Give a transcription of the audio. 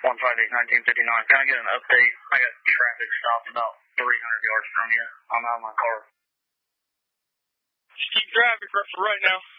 158-1959. Can I get an update? I got traffic stopped about 300 yards from you. I'm out of my car. Just keep driving for right now.